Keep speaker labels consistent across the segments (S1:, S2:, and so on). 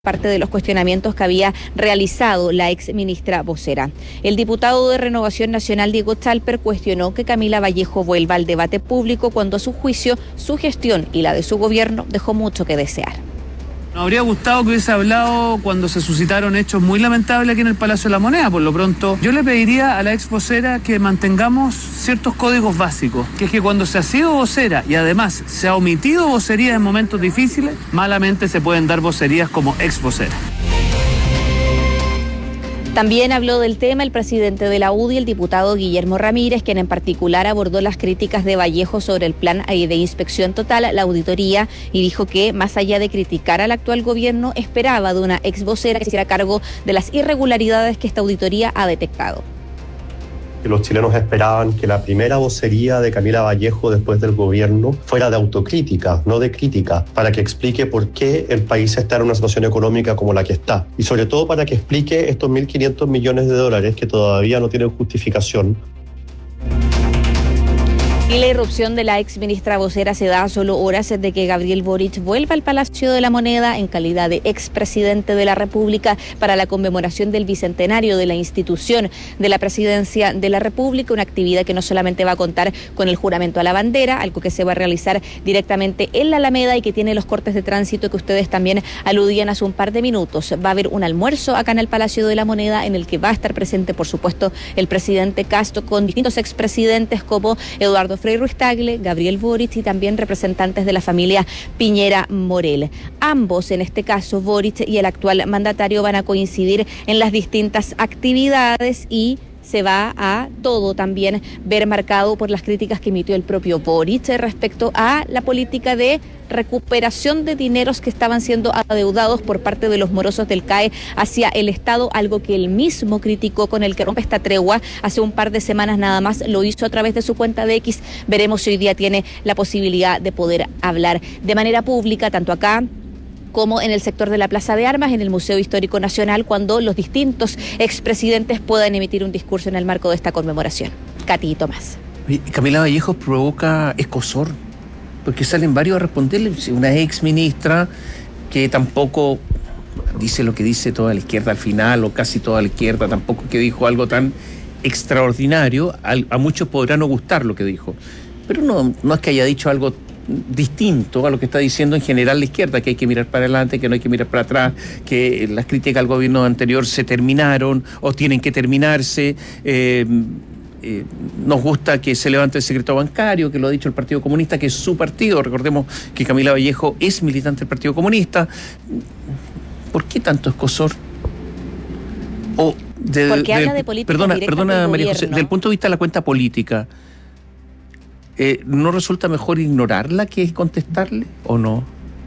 S1: parte de los cuestionamientos que había realizado la ex ministra vocera. El diputado de Renovación Nacional, Diego Chalper, cuestionó que Camila Vallejo vuelva al debate público cuando a su juicio, su gestión y la de su gobierno dejó mucho que desear.
S2: Nos habría gustado que hubiese hablado cuando se suscitaron hechos muy lamentables aquí en el Palacio de la Moneda. Por lo pronto, yo le pediría a la ex vocera que mantengamos ciertos códigos básicos, que es que cuando se ha sido vocera y además se ha omitido vocerías en momentos difíciles, malamente se pueden dar vocerías como ex vocera.
S1: También habló del tema el presidente de la UDI, el diputado Guillermo Ramírez, quien en particular abordó las críticas de Vallejo sobre el plan de inspección total, la auditoría, y dijo que más allá de criticar al actual gobierno, esperaba de una ex vocera que se hiciera cargo de las irregularidades que esta auditoría ha detectado.
S3: Los chilenos esperaban que la primera vocería de Camila Vallejo después del gobierno fuera de autocrítica, no de crítica, para que explique por qué el país está en una situación económica como la que está. Y sobre todo para que explique estos 1.500 millones de dólares que todavía no tienen justificación.
S1: Y la irrupción de la ex ministra vocera se da a solo horas de que Gabriel Boric vuelva al Palacio de la Moneda en calidad de expresidente de la República para la conmemoración del bicentenario de la institución de la presidencia de la República, una actividad que no solamente va a contar con el juramento a la bandera, algo que se va a realizar directamente en la Alameda y que tiene los cortes de tránsito que ustedes también aludían hace un par de minutos. Va a haber un almuerzo acá en el Palacio de la Moneda en el que va a estar presente, por supuesto, el presidente Castro con distintos expresidentes como Eduardo Frei Ruiz-Tagle, Gabriel Boric y también representantes de la familia Piñera Morel. Ambos, en este caso Boric y el actual mandatario, van a coincidir en las distintas actividades y se va a todo también ver marcado por las críticas que emitió el propio Boric respecto a la política de recuperación de dineros que estaban siendo adeudados por parte de los morosos del CAE hacia el Estado, algo que él mismo criticó, con el que rompe esta tregua hace un par de semanas nada más, lo hizo a través de su cuenta de X. Veremos si hoy día tiene la posibilidad de poder hablar de manera pública, tanto acá como en el sector de la Plaza de Armas, en el Museo Histórico Nacional, cuando los distintos expresidentes puedan emitir un discurso en el marco de esta conmemoración. Katy y Tomás.
S4: Camila Vallejo provoca escozor, porque salen varios a responderle. Una ex ministra que tampoco dice lo que dice toda la izquierda al final, o casi toda la izquierda, tampoco que dijo algo tan extraordinario. A muchos podrá no gustar lo que dijo, pero no es que haya dicho algo distinto a lo que está diciendo en general la izquierda, que hay que mirar para adelante, que no hay que mirar para atrás, que las críticas al gobierno anterior se terminaron o tienen que terminarse. Nos gusta que se levante el secreto bancario, que lo ha dicho el Partido Comunista, que es su partido. Recordemos que Camila Vallejo es militante del Partido Comunista. ¿Por qué tanto escozor?
S1: Porque habla de política directa.
S4: Perdona, María José, desde el punto de vista de la cuenta política, ¿no resulta mejor ignorarla que contestarle o no?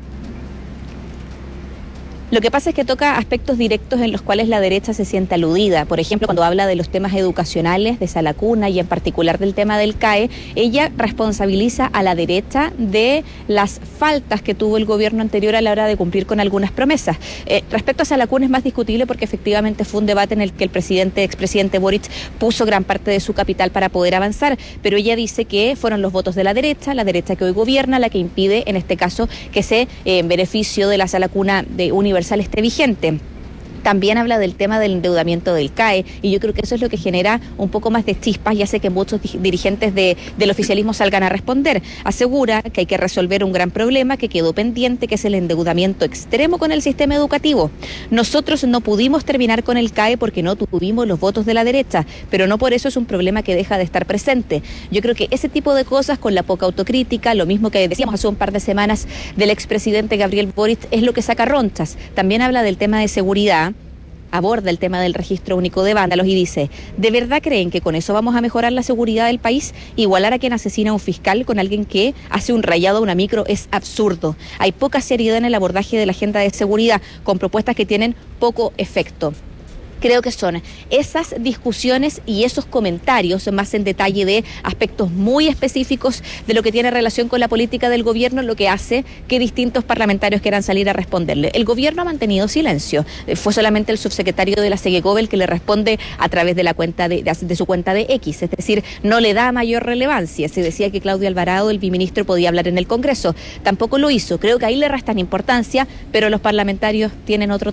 S1: Lo que pasa es que toca aspectos directos en los cuales la derecha se siente aludida. Por ejemplo, cuando habla de los temas educacionales de Sala Cuna y en particular del tema del CAE, ella responsabiliza a la derecha de las faltas que tuvo el gobierno anterior a la hora de cumplir con algunas promesas. Respecto a Sala Cuna es más discutible porque efectivamente fue un debate en el que el expresidente Boric puso gran parte de su capital para poder avanzar, pero ella dice que fueron los votos de la derecha que hoy gobierna, la que impide en este caso que en beneficio de la Sala Cuna de universal esté vigente. También habla del tema del endeudamiento del CAE y yo creo que eso es lo que genera un poco más de chispas y hace que muchos dirigentes del oficialismo salgan a responder. Asegura que hay que resolver un gran problema que quedó pendiente, que es el endeudamiento extremo con el sistema educativo. Nosotros no pudimos terminar con el CAE porque no tuvimos los votos de la derecha, pero no por eso es un problema que deja de estar presente. Yo creo que ese tipo de cosas, con la poca autocrítica, lo mismo que decíamos hace un par de semanas del expresidente Gabriel Boric, es lo que saca ronchas. También habla del tema de seguridad, aborda el tema del registro único de vándalos y dice: ¿de verdad creen que con eso vamos a mejorar la seguridad del país? Igualar a quien asesina a un fiscal con alguien que hace un rayado a una micro es absurdo. Hay poca seriedad en el abordaje de la agenda de seguridad, con propuestas que tienen poco efecto. Creo que son esas discusiones y esos comentarios más en detalle de aspectos muy específicos de lo que tiene relación con la política del gobierno lo que hace que distintos parlamentarios quieran salir a responderle. El gobierno ha mantenido silencio. Fue solamente el subsecretario de la CEGECOV el que le responde a través de la cuenta de su cuenta de X, es decir, no le da mayor relevancia. Se decía que Claudio Alvarado, el viceministro, podía hablar en el Congreso. Tampoco lo hizo. Creo que ahí le restan importancia, pero los parlamentarios tienen otro